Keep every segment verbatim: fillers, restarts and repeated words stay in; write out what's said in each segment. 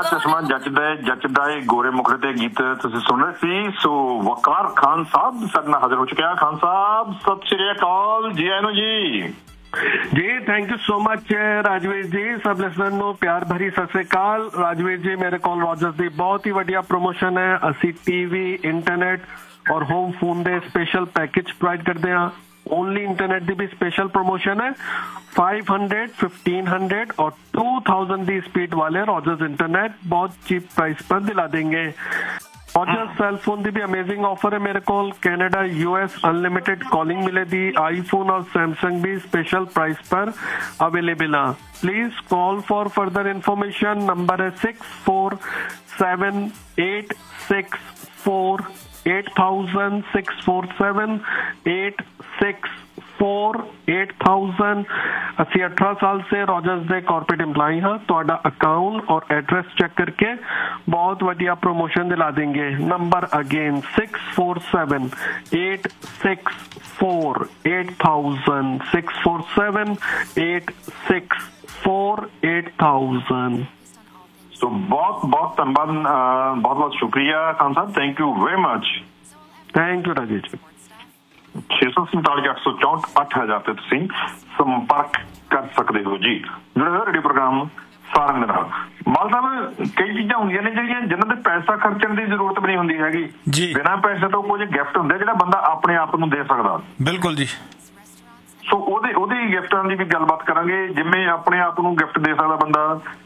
चश्मा जचदा जचदा है गोरे मुखड़े ते गीत तुसीं सुन रहे सी। सो वकार खान साहब साडे नाल हाजिर हो चुके हैं। खान साहब सत श्री अकाल, जी आए no ji. Ji thank you so much Rajveer जी। सब लिसनर ਨੂੰ ਪਿਆਰ ਭਰੀ ਸਤਿ ਸ੍ਰੀ ਅਕਾਲ। ਰਾਜਵੀਰ ਜੀ ਮੇਰੇ ਕੋਲ ਰੋਜਰਸ ਦੀ ਬਹੁਤ ਹੀ ਵਧੀਆ ਪ੍ਰੋਮੋਸ਼ਨ ਹੈ। ਅਸੀਂ ਟੀਵੀ, ਇੰਟਰਨੈਟ ਔਰ ਹੋਮ ਫੋਨ ਦੇ ਸਪੈਸ਼ਲ ਪੈਕੇਜ ਪ੍ਰੋਵਾਈਡ ਕਰਦੇ ਹਾਂ। ओनली इंटरनेट की भी स्पेशल प्रमोशन है। फाइव हंड्रेड, फिफ्टीन हंड्रेड और टू थाउजेंड की स्पीड वाले रॉजर्स इंटरनेट बहुत चीप प्राइस पर दिला देंगे। रॉजर्स सेल फोन की भी अमेजिंग ऑफर है मेरे को। कैनेडा, यूएस अनलिमिटेड कॉलिंग मिलेगी। आईफोन और सैमसंग भी स्पेशल प्राइस पर अवेलेबल है। Please call for further information. Number है six four seven eight six four eight thousand, six four seven eight six four eight thousand. ਅਸੀਂ अठारह साल से रॉजर्स ਦੇ कॉर्पोरेट एम्प्लॉय हाँ। ਤੁਹਾਡਾ अकाउंट और एड्रेस चेक करके बहुत बढ़िया प्रमोशन दिला देंगे। Number again six four seven eight six four eight thousand, six four seven eight six four eight thousand. तो बहुत बहुत धन्यवाद, बहुत बहुत शुक्रिया खान साहब, thank you very much. Thank you Rajesh ji. छे सौ संताली अठ सौ चौंठ अठ हजार से तुसीं संपर्क कर सकते हो जी। जुड़े हो रेडियो प्रोग्राम सारंग दे नाल। माल साहब कई चीज़ां होंदियां ने जिहड़ियां जिन्हां ते पैसा खर्चण दी जरूरत भी नहीं हुंदी हैगी जी। बिना पैसे तो कुछ गिफ्ट हुंदे जिहड़ा बंदा अपने आप नूं दे सकदा। बिल्कुल जी। सो ਉਹਦੇ ਉਹਦੇ ਗਿਫਟਾਂ ਦੀ ਵੀ ਗੱਲਬਾਤ ਕਰਾਂਗੇ। ਜਿਵੇਂ ਆਪਣੇ ਆਪ ਨੂੰ ਗਿਫਟ ਦੇ ਸਕਦਾ ਬੰਦਾ,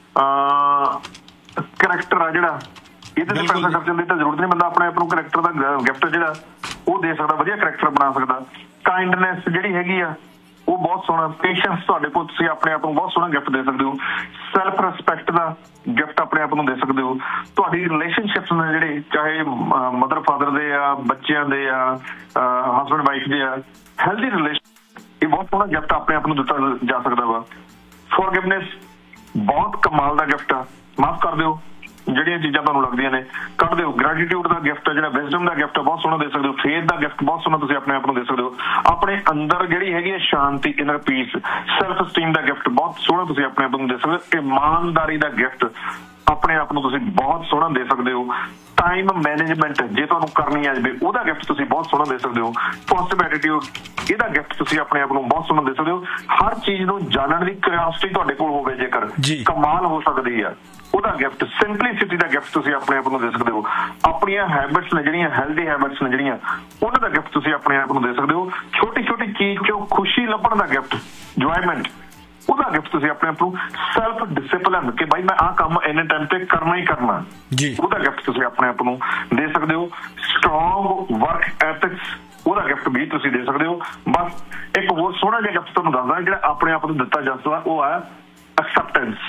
ਕਰੈਕਟਰ ਆ ਜਿਹੜਾ ਇਹਦੇ ਤੇ ਪੈਸਾ ਖਰਚਣ ਦੀ ਤਾਂ ਜ਼ਰੂਰਤ ਨਹੀਂ। ਬੰਦਾ ਆਪਣੇ ਆਪ ਨੂੰ ਕਰੈਕਟਰ ਦਾ ਗਿਫਟ ਜਿਹੜਾ ਉਹ ਦੇ ਸਕਦਾ, ਵਧੀਆ ਕਰੈਕਟਰ ਬਣਾ ਸਕਦਾ। ਕਾਈਂਡਨੈਸ ਜਿਹੜੀ ਹੈਗੀ ਆ ਉਹ ਬਹੁਤ ਸੋਹਣਾ। ਪੇਸ਼ੈਂਸ ਤੁਹਾਡੇ ਕੋਲ, ਤੁਸੀਂ ਆਪਣੇ ਆਪ ਨੂੰ ਬਹੁਤ ਸੋਹਣਾ ਗਿਫਟ ਦੇ ਸਕਦੇ ਹੋ। ਸੈਲਫ ਰਿਸਪੈਕਟ ਦਾ ਗਿਫਟ ਆਪਣੇ ਆਪ ਨੂੰ ਦੇ ਸਕਦੇ ਹੋ। ਤੁਹਾਡੀ ਰਿਲੇਸ਼ਨਸ਼ਿਪਸ ਨੇ ਜਿਹੜੇ, ਚਾਹੇ ਮਦਰ ਫਾਦਰ ਦੇ ਆ, ਬੱਚਿਆਂ ਦੇ ਆ, ਹਸਬੈਂਡ ਵਾਈਫ ਦੇ ਆ, ਹੈਲਦੀ ਰਿਲੇਸ਼ਨ, ਇਹ ਬਹੁਤ ਸੋਹਣਾ ਗਿਫਟ ਆਪਣੇ ਆਪ ਨੂੰ ਦਿੱਤਾ ਜਾ ਸਕਦਾ ਵਾ। ਫੋਰਗਿਵਨੈਸ ਬਹੁਤ ਕਮਾਲ ਦਾ ਗਿਫਟ ਆ। ਮਾਫ ਕਰ ਦਿਓ ਜਿਹੜੀਆਂ ਚੀਜ਼ਾਂ ਤੁਹਾਨੂੰ ਲੱਗਦੀਆਂ ਨੇ, ਕੱਢ ਦਿਓ। ਗ੍ਰੈਟੀਟਿਊਡ ਦਾ ਗਿਫਟ ਆ, ਜਿਹੜਾ ਵਿਜ਼ਡਮ ਦਾ ਗਿਫਟ ਆ, ਬਹੁਤ ਸੋਹਣਾ ਦੇ ਸਕਦੇ ਹੋ। ਫੇਥ ਦਾ ਗਿਫਟ ਬਹੁਤ ਸੋਹਣਾ ਤੁਸੀਂ ਆਪਣੇ ਆਪ ਨੂੰ ਦੇ ਸਕਦੇ ਹੋ। ਆਪਣੇ ਅੰਦਰ ਜਿਹੜੀ ਹੈਗੀ ਹੈ ਸ਼ਾਂਤੀ, ਇਨਰ ਪੀਸ, ਸੈਲਫ ਸਟੀਮ ਦਾ ਗਿਫਟ ਬਹੁਤ ਸੋਹਣਾ ਤੁਸੀਂ ਆਪਣੇ ਆਪ ਨੂੰ ਦੇ ਸਕਦੇ ਹੋ। ਇਮਾਨਦਾਰੀ ਦਾ ਗਿਫਟ ਆਪਣੇ ਆਪ ਨੂੰ ਤੁਸੀਂ ਬਹੁਤ ਸੋਹਣਾ ਦੇ ਸਕਦੇ ਹੋ। ਟਾਈਮ ਮੈਨੇਜਮੈਂਟ ਜੇ ਤੁਹਾਨੂੰ ਕਰਨੀ ਆ ਜਾਵੇ ਉਹਦਾ ਗਿਫਟ ਤੁਸੀਂ ਬਹੁਤ ਸੋਹਣਾ ਦੇ ਸਕਦੇ ਹੋ। ਪੋਜ਼ਿਟਿਵ ਐਟੀਟਿਊਡ ਇਹਦਾ ਗਿਫਟ ਤੁਸੀਂ ਆਪਣੇ ਆਪ ਨੂੰ ਬਹੁਤ ਸੋਹਣਾ ਦੇ ਸਕਦੇ ਹੋ। ਹਰ ਚੀਜ਼ ਨੂੰ ਜਾਣਨ ਦੀ ਕਿਉਰਿਓਸਿਟੀ ਤੁਹਾਡੇ ਕੋਲ ਹੋਵੇ, ਜੇਕਰ ਕਮਾਲ ਹੋ ਸਕਦੀ ਆ, ਉਹਦਾ ਗਿਫਟ। ਸਿੰਪਲਿਸਿਟੀ ਦਾ ਗਿਫਟ ਤੁਸੀਂ ਆਪਣੇ ਆਪ ਨੂੰ ਦੇ ਸਕਦੇ ਹੋ। ਆਪਣੀਆਂ ਹੈਬਿਟਸ ਨੇ ਜਿਹੜੀਆਂ, ਹੈਲਦੀ ਹੈਬਿਟਸ ਨੇ ਜਿਹੜੀਆਂ, ਉਹਨਾਂ ਦਾ ਗਿਫਟ ਤੁਸੀਂ ਆਪਣੇ ਆਪ ਨੂੰ ਦੇ ਸਕਦੇ ਹੋ। ਛੋਟੀ ਛੋਟੀ ਚੀਜ਼ ਚੋਂ ਖੁਸ਼ੀ ਲੱਭਣ ਦਾ ਗਿਫਟ, ਇੰਜੋਇਮੈਂਟ, ਉਹਦਾ ਗਿਫਟ ਤੁਸੀਂ ਆਪਣੇ ਆਪ ਨੂੰ। ਸੈਲਫ ਡਿਸਿਪਲਿਨ ਕਿ ਬਾਈ ਮੈਂ ਆਹ ਕੰਮ ਇੰਨੇ ਟਾਈਮ ਤੇ ਕਰਨਾ ਹੀ ਕਰਨਾ ਜੀ, ਉਹਦਾ ਗਿਫਟ ਤੁਸੀਂ ਆਪਣੇ ਆਪ ਨੂੰ ਦੇ ਸਕਦੇ ਹੋ। ਸਟਰੋਂਗ ਵਰਕ ਐਥਿਕਸ, ਉਹਦਾ ਗਿਫਟ ਵੀ ਤੁਸੀਂ ਦੇ ਸਕਦੇ ਹੋ। ਬਸ ਇੱਕ ਹੋਰ ਸੋਹਣਾ ਜਿਹਾ ਗਿਫਟ ਤੁਹਾਨੂੰ ਦੱਸਦਾ ਜਿਹੜਾ ਆਪਣੇ ਆਪ ਨੂੰ ਦਿੱਤਾ ਜਾ ਸਕਦਾ, ਉਹ ਹੈ ਐਕਸੈਪਟੈਂਸ।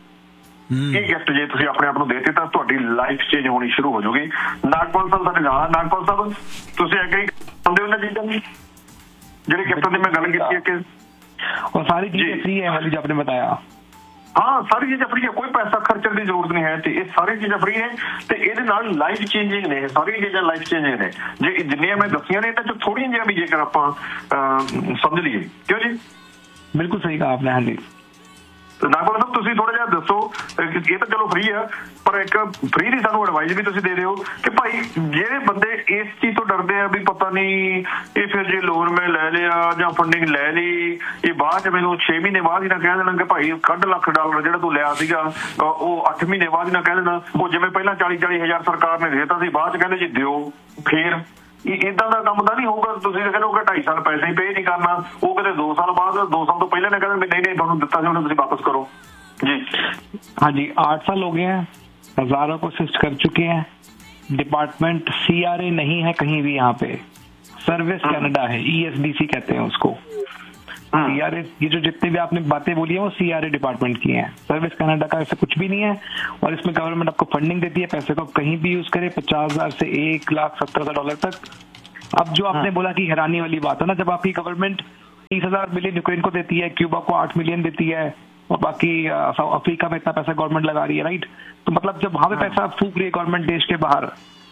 ਇਹ ਗਿਫਟ ਜੇ ਤੁਸੀਂ ਆਪਣੇ ਆਪ ਨੂੰ ਦੇਤੇ ਤਾਂ ਤੁਹਾਡੀ ਲਾਈਫ ਚੇਂਜ ਹੋਣੀ ਸ਼ੁਰੂ ਹੋ ਜਾਊਗੀ। ਨਾਗਪਾਲ ਸਾਹਿਬ ਸਾਡੇ ਨਾਲ। ਨਾਗਪਾਲ ਸਾਹਿਬ ਤੁਸੀਂ ਐਗਰੀ ਕਰਦੇ ਹੋ ਇਹਨਾਂ ਚੀਜ਼ਾਂ ਦੀ, ਜਿਹੜੇ ਗਿਫਟਾਂ ਦੀ ਮੈਂ ਗੱਲ ਕੀਤੀ ਹੈ ਕਿ और सारी चीजें फ्री है वाली जो आपने बताया। हाँ सारी चीजें फ्री है, कोई पैसा खर्चण की जरूरत नहीं है। ते ये सारी चीजें फ्री है ते ਇਹਦੇ ਨਾਲ ਲਾਈਫ ਚੇਂਜਿੰਗ ਨੇ। ਸਾਰੀਆਂ ਚੀਜ਼ਾਂ ਲਾਈਫ ਚੇਂਜਿੰਗ ਨੇ। ਜੇ ਜਿੰਨੀਆਂ ਮੈਂ ਦੱਸੀਆਂ ਨੇ ਇਹਨਾਂ ਚ ਥੋੜੀਆਂ ਜਿਹੀਆਂ ਵੀ ਜੇਕਰ ਆਪਾਂ ਸਮਝ ਲਈਏ, ਕਿਉਂ ਜੀ? ਬਿਲਕੁਲ ਸਹੀ ਕਹਾ आपने। हाँ जी ਨਾਗਪਾਲ ਸਾਹਿਬ ਤੁਸੀਂ ਥੋੜਾ ਜਿਹਾ ਦੱਸੋ। ਇਹ ਤਾਂ ਚਲੋ ਫ੍ਰੀ ਆ, ਪਰ ਇੱਕ ਫ੍ਰੀ ਦੀ ਸਾਨੂੰ ਐਡਵਾਈਸ ਵੀ ਤੁਸੀਂ ਦੇ ਦਿਓ ਕਿ ਭਾਈ ਜਿਹੜੇ ਬੰਦੇ ਇਸ ਚੀਜ਼ ਤੋਂ ਡਰਦੇ ਆ ਵੀ ਪਤਾ ਨਹੀਂ ਇਹ ਫਿਰ ਜੇ ਲੋਨ ਮੈਂ ਲੈ ਲਿਆ ਜਾਂ ਫੰਡਿੰਗ ਲੈ ਲਈ, ਇਹ ਬਾਅਦ ਚ ਮੈਨੂੰ ਛੇ ਮਹੀਨੇ ਬਾਅਦ ਹੀ ਨਾ ਕਹਿ ਦੇਣਾ ਕਿ ਭਾਈ ਕੱਢ ਲੱਖ ਡਾਲਰ ਜਿਹੜਾ ਤੂੰ ਲਿਆ ਸੀਗਾ, ਉਹ ਅੱਠ ਮਹੀਨੇ ਬਾਅਦ ਹੀ ਨਾ ਕਹਿ ਦੇਣਾ ਉਹ ਜਿਵੇਂ ਪਹਿਲਾਂ ਚਾਲੀ ਚਾਲੀ ਹਜ਼ਾਰ ਸਰਕਾਰ ਨੇ ਦੇਤਾ ਸੀ, ਬਾਅਦ ਚ ਕਹਿੰਦੇ ਜੀ ਦਿਓ। ਫੇਰ ਏਦਾਂ ਦਾ ਕੰਮ ਤਾਂ ਨਹੀਂ ਹੋਊਗਾ। ਤੁਸੀਂ ਕਹਿੰਦੇ ਢਾਈ ਸਾਲ ਪੈਸੇ ਹੀ ਪੇ ਨਹੀਂ ਕਰਨਾ, ਉਹ ਕਿਤੇ ਦੋ ਸਾਲ ਬਾਅਦ, ਦੋ ਸਾਲ ਤੋਂ ਪਹਿਲਾਂ ਨੇ ਕਹਿੰਦੇ ਨਹੀਂ ਨਹੀਂ ਤੁਹਾਨੂੰ ਦਿੱਤਾ ਸੀ ਉਹਨੇ ਤੁਸੀਂ वापस करो जी। हाँ जी आठ साल हो गए हैं, हजारों को असिस्ट कर चुके हैं। डिपार्टमेंट सी आर ए नहीं है कहीं भी यहाँ पे, सर्विस कनाडा है, ई एस डी सी कहते हैं उसको। सी आर ए ये जो जितने भी आपने बातें बोली है वो सी आर ए डिपार्टमेंट की हैं। सर्विस कनाडा का ऐसा कुछ भी नहीं है और इसमें गवर्नमेंट आपको फंडिंग देती है। पैसे को आप कहीं भी यूज करें, पचास हजार से एक लाख सत्तर हजार डॉलर तक। अब जो आपने बोला कि हैरानी वाली बात है ना, जब आपकी गवर्नमेंट तीस हजार मिलियन यूक्रेन को देती है, क्यूबा को आठ मिलियन देती है और बाकी साउथ अफ्रीका में इतना पैसा गवर्नमेंट लगा रही है, राइट? तो मतलब जब वहां पे पैसा फूक रही है गवर्नमेंट देश के बाहर,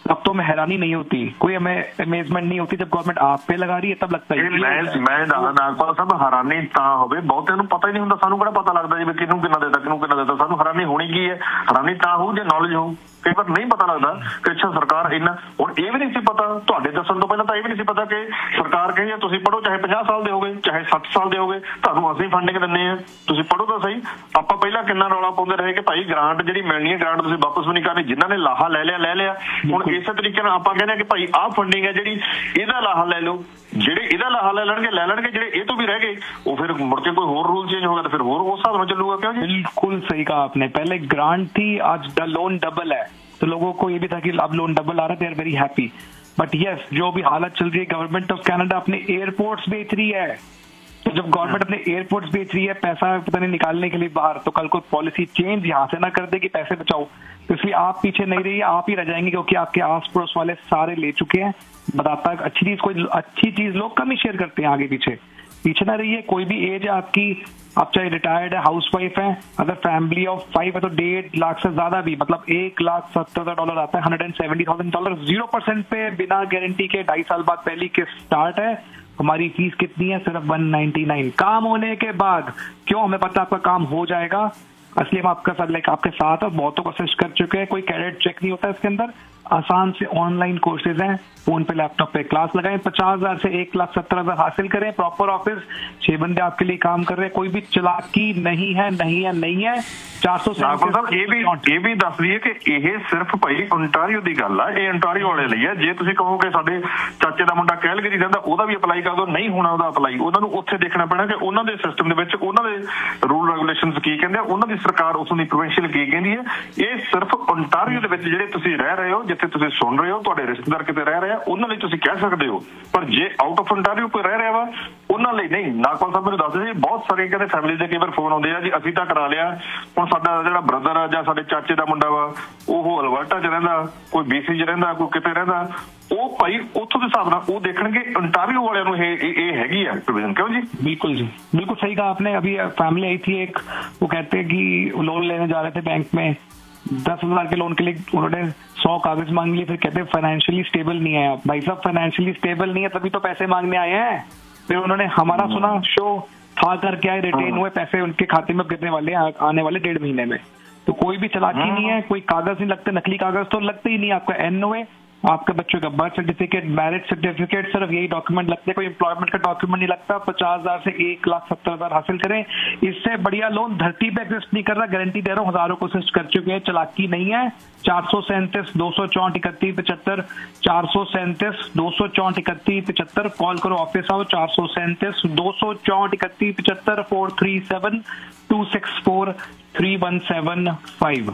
तब तो हमें हैरानी नहीं होती, कोई हमें अमेजमेंट नहीं होती। जब गवर्नमेंट आप पे लगा रही है तब लगता है मैं मैं नागपाल ਸਾਹਿਬ ਹੈਰਾਨੀ ਤਾਂ ਹੋਵੇ, ਬਹੁਤਿਆਂ ਨੂੰ ਪਤਾ ਹੀ ਨਹੀਂ ਹੁੰਦਾ, ਸਾਨੂੰ ਕਿਹੜਾ ਪਤਾ ਲੱਗਦਾ ਜਿਵੇਂ ਕਿਹਨੂੰ ਕਿੰਨਾ ਦੇਤਾ ਕਿਹਨੂੰ ਕਿੰਨਾ ਦੇਤਾ। ਸਾਨੂੰ ਹੈਰਾਨੀ ਹੋਣੀ ਕੀ ਹੈ, ਹੈਰਾਨੀ ਤਾਂ ਹੋਊ ਜੇ ਨੌਲੇਜ ਹੋਊ। ਕਈ ਵਾਰ ਨਹੀਂ ਪਤਾ ਲੱਗਦਾ ਕਿ ਅੱਛਾ ਸਰਕਾਰ ਇੰਨਾ, ਹੁਣ ਇਹ ਵੀ ਨਹੀਂ ਸੀ ਪਤਾ ਤੁਹਾਡੇ ਦੱਸਣ ਤੋਂ ਪਹਿਲਾਂ ਤਾਂ ਇਹ ਵੀ ਨਹੀਂ ਸੀ ਪਤਾ ਕਿ ਸਰਕਾਰ ਕਹਿੰਦੀ ਹੈ ਤੁਸੀਂ ਪੜ੍ਹੋ, ਚਾਹੇ ਪੰਜਾਹ ਸਾਲ ਦੇ ਹੋਗੇ ਚਾਹੇ ਸੱਠ ਸਾਲ ਦੇ ਹੋਗੇ, ਤੁਹਾਨੂੰ ਅਸੀਂ ਫੰਡਿੰਗ ਦਿੰਦੇ ਆ, ਤੁਸੀਂ ਪੜ੍ਹੋ ਤਾਂ ਸਹੀ। ਆਪਾਂ ਪਹਿਲਾਂ ਕਿੰਨਾ ਰੌਲਾ ਪਾਉਂਦੇ ਰਹੇ ਕਿ ਭਾਈ ਗ੍ਰਾਂਟ ਜਿਹੜੀ ਮਿਲਣੀ ਹੈ ਗ੍ਰਾਂਟ ਤੁਸੀਂ ਵਾਪਸ ਵੀ ਨਹੀਂ ਕਰਨੀ, ਜਿਨ੍ਹਾਂ ਨੇ ਲਾਹਾ ਲੈ ਲਿਆ ਲੈ ਲਿਆ। ਹੁਣ ਇਸੇ ਤਰੀਕੇ ਨਾਲ ਆਪਾਂ ਕਹਿੰਦੇ ਆ ਕਿ ਭਾਈ ਆਹ ਫੰਡਿੰਗ ਹੈ ਜਿਹੜੀ ਇਹਦਾ ਲਾਹਾ ਲੈ ਲਓ, ਜਿਹੜੇ ਇਹਦਾ ਲਾਹਾ ਲੈ ਲੈਣਗੇ ਲੈ ਲੈਣਗੇ, ਜਿਹੜੇ ਇਹ ਤੋਂ ਵੀ ਰਹਿ ਗਏ ਉਹ ਫਿਰ ਮੁੜ ਕੇ ਕੋਈ ਹੋਰ रूल चेंज होगा तो फिर और उस हिसाब में चलूगा। क्यों जी? बिल्कुल सही कहा आपने, पहले ग्रांट थी, आज लोन डबल है, तो लोगों को ये भी था कि अब लोन डबल आ रहा है, they are very happy. But yes, जो भी हालत चल रही है, गवर्नमेंट ऑफ कनाडा अपने एयरपोर्ट्स बेच रही है। तो जब गवर्नमेंट अपने एयरपोर्ट्स बेच रही है पैसा पता नहीं निकालने के लिए बाहर, तो कल को पॉलिसी चेंज यहाँ से ना कर दे कि पैसे बचाओ, तो इसलिए आप पीछे नहीं रहिए, आप ही रह जाएंगे, क्योंकि आपके आस पड़ोस वाले सारे ले चुके हैं। बताता है अच्छी चीज, कोई अच्छी चीज लोग कम ही शेयर करते हैं, आगे पीछे पीछे ना रहिए। कोई भी एज है आपकी, आप चाहे रिटायर्ड है, हाउस वाइफ है, अगर फैमिली ऑफ फाइव है तो डेढ़ लाख से ज्यादा भी, मतलब एक लाख सत्तर हजार डॉलर आता है, hundred and seventy thousand dollar zero percent पे बिना गारंटी के ढाई साल बाद पहली किस्त स्टार्ट है। हमारी फीस कितनी है? सिर्फ वन नाइन्टी नाइन। काम होने के बाद, क्यों? हमें पता आपका काम हो जाएगा, असली हम आपका साथ लाइक आपके साथ और बहुतों को असिस्ट कर चुके हैं। कोई क्रेडिट चेक नहीं होता इसके अंदर, आसान से ऑनलाइन कोर्सेज हैं, फोन पे लैपटॉप पे क्लास लगाएं, पचास हजार से एक लाख सत्तर हजार हासिल करें, प्रॉपर ऑफिस, छह बंदे आपके लिए काम कर रहे हैं, कोई भी चालाकी नहीं है नहीं है नहीं है। चार सौ ਸਾਹਿਬ ਇਹ ਵੀ ਇਹ ਵੀ ਦੱਸ ਦਈਏ ਕਿ ਇਹ ਸਿਰਫ ਭਾਈ ontario ਦੀ ਗੱਲ ਆ, ਇਹ ontario ਵਾਲੇ ਲਈ ਆ। ਜੇ ਤੁਸੀਂ ਕਹੋ ਕਿ ਸਾਡੇ ਚਾਚੇ ਦਾ ਮੁੰਡਾ ਕੈਲਗਰੀ ਰਹਿੰਦਾ ਉਹਦਾ ਵੀ ਅਪਲਾਈ ਕਰ ਦੋ, ਨਹੀਂ ਹੋਣਾ ਉਹਦਾ ਅਪਲਾਈ, ਉਹਨਾਂ ਨੂੰ ਉੱਥੇ ਦੇਖਣਾ ਪੈਣਾ ਕਿ ਉਹਨਾਂ ਦੇ ਸਿਸਟਮ ਦੇ ਵਿੱਚ ਉਹਨਾਂ ਦੇ ਰੂਲ ਰੈਗੂਲੇਸ਼ਨਸ ਕੀ ਕਹਿੰਦੇ ਆ, ਉਹਨਾਂ ਦੀ ਸਰਕਾਰ ਉਥੋਂ ਦੀ ਪ੍ਰੋਵਿੰਸ਼ੀਅਲ ਕੀ ਕਹਿੰਦੀ ਹੈ। ਇਹ ਸਿਰਫ ontario ਦੇ ਵਿੱਚ ਜਿਹੜੇ ਤੁਸੀਂ ਰਹਿ ਰਹੇ ਹੋ, ਜਿੱਥੇ ਤੁਸੀਂ ਸੁਣ ਰਹੇ ਹੋ, ਤੁਹਾਡੇ ਰਿਸ਼ਤੇਦਾਰ ਕਿਤੇ ਰਹਿ ਰਹੇ ਆ, ਉਹਨਾਂ ਲਈ ਤੁਸੀਂ ਕਹਿ ਸਕਦੇ ਹੋ। ਪਰ ਜੇ ਆਊਟ ਆਫ ontario ਕੋਈ ਰਹਿ ਰਿਹਾ ਵਾ ਉਹਨਾਂ ਲਈ ਨਹੀਂ। ਨਾਗਪਾਲ ਸਾਹਿਬ ਮੈਨੂੰ ਦੱਸਦੇ ਜੀ ਬਹੁਤ ਸਾਰੇ ਕਹਿੰਦੇ ਫੈਮਿਲੀ ਦੇ ਕਈ ਵਾਰ ਫੋਨ ਆਉਂਦੇ ਆ ਜੀ ਅਸੀਂ ਤਾਂ ਕਰਾ ਲਿਆ, ਹੁਣ ਸਾਡਾ ਜਿਹੜਾ ਬ੍ਰਦਰ ਆ ਜਾਂ ਸਾਡੇ ਚਾਚੇ ਦਾ ਮੁੰਡਾ ਵਾ ਉਹ ਅਲਬਰਟਾ 'ਚ ਰਹਿੰਦਾ, ਕੋਈ ਬੀਸੀ 'ਚ ਰਹਿੰਦਾ, ਕੋਈ ਕਿਤੇ ਰਹਿੰਦਾ, ਉਹ ਭਾਈ ਉੱਥੋਂ ਦੇ ਹਿਸਾਬ ਨਾਲ ਉਹ ਦੇਖਣਗੇ ontario ਵਾਲਿਆਂ ਨੂੰ ਇਹ ਇਹ हैगी है प्रोविजन। क्यों जी? बिल्कुल जी, बिल्कुल सही कहा आपने। अभी फैमिली आई थी एक, वो कहते हैं कि लोन लेने जा रहे थे बैंक में, दस हजार के लोन के लिए उन्होंने सौ कागज मांग लिए, फिर कहते हैं फाइनेंशियली स्टेबल नहीं है आप। भाई साहब फाइनेंशियली स्टेबल नहीं है तभी तो पैसे मांगने आए हैं। फिर उन्होंने हमारा सुना शो था करके आए, रिटेन हुए पैसे उनके खाते में गिरने वाले आने वाले डेढ़ महीने में। तो कोई भी चालाकी नहीं है, कोई कागज नहीं लगते, नकली कागज तो लगते ही नहीं। आपका एनओए, आपके बच्चों का बर्थ सर्टिफिकेट, मैरिज सर्टिफिकेट, सिर्फ यही डॉक्यूमेंट लगते हैं, कोई एम्प्लॉयमेंट का डॉक्यूमेंट नहीं लगता। पचास हजार से एक लाख सत्तर हजार हासिल करें, इससे बढ़िया लोन धरती पे एग्जिस्ट नहीं कर रहा, गारंटी दे रहा हूँ। हजारों कोशिश कर चुके हैं, चालाकी नहीं है। चार सौ सैंतीस दो सौ चौंठ इकतीस पचहत्तर चार सौ सैंतीस दो सौ चौंठ इकतीस पचहत्तर कॉल करो, ऑफिस आओ। चार सौ सैंतीस दो सौ चौंठ इकतीस पचहत्तर four three seven to six four three one seven five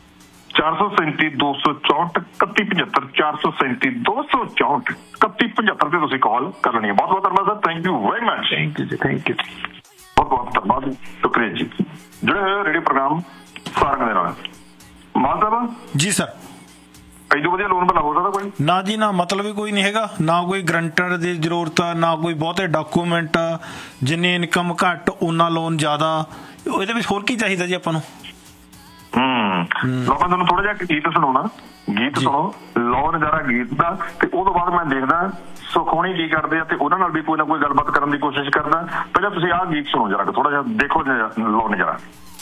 चार सौ सैंती दो सौ चौंठ इकती पचहत्तर चार सौ सैंती दो सौ चौंठ इकती पचहत्तर ਤੇ ਤੁਸੀਂ ਕਾਲ ਕਰਨੀ ਹੈ। ਬਹੁਤ ਬਹੁਤ ਧੰਨਵਾਦ sir, thank you very much. Thank you ji, thank you, ਬਹੁਤ ਬਹੁਤ ਧੰਨਵਾਦ, ਸ਼ੁਕਰੀਆ ਜੀ। ਜੁੜੇ ਹੋਏ ਰੇਡੀਓ ਪ੍ਰੋਗਰਾਮ ਸਾਰਿਆਂ ਦੇ ਨਾਲ। ਮਾਨ ਸਾਹਿਬ ਜੀ ਸਰ, ਇਦੋਂ ਵਧੀਆ ਲੋਨ ਬਣਾ ਹੋ ਸਕਦਾ ਕੋਈ? ਨਾ ਜੀ ਨਾ, ਮਤਲਬ ਹੀ ਕੋਈ ਨਹੀਂ ਹੈਗਾ, ਨਾ ਕੋਈ ਗਰੰਟਰ ਦੀ ਜ਼ਰੂਰਤ ਆ, ਨਾ ਕੋਈ ਬਹੁਤੇ ਡਾਕੂਮੈਂਟ। ਜਿੰਨੀ ਇਨਕਮ ਘੱਟ ਉਹਨਾਂ ਲੋਨ ਜ਼ਿਆਦਾ। ਇਹਦੇ ਵਿੱਚ ਹੋਰ ਕੀ ਚਾਹੀਦਾ ਜੀ ਆਪਾਂ ਨੂੰ? ਹੂੰ ਲੋਕਾਂ ਤੁਹਾਨੂੰ ਥੋੜਾ ਜਿਹਾ ਗੀਤ ਸੁਣਾਉਣਾ, ਗੀਤ ਸੁਣੋ, ਲਓ ਨਜ਼ਾਰਾ ਗੀਤ ਦਾ, ਤੇ ਉਹ ਤੋਂ ਬਾਅਦ ਮੈਂ ਦੇਖਦਾ ਸੁਖੋਣੀ ਕੀ ਕਰਦੇ ਆ ਤੇ ਉਹਨਾਂ ਨਾਲ ਵੀ ਕੋਈ ਨਾ ਕੋਈ ਗੱਲਬਾਤ ਕਰਨ ਦੀ ਕੋਸ਼ਿਸ਼ ਕਰਦਾ। ਪਹਿਲਾਂ ਤੁਸੀਂ ਆਹ ਗੀਤ ਸੁਣੋ ਜਰਾ, ਥੋੜਾ ਜਿਹਾ ਦੇਖੋ, ਲਓ ਨਜ਼ਾਰਾ।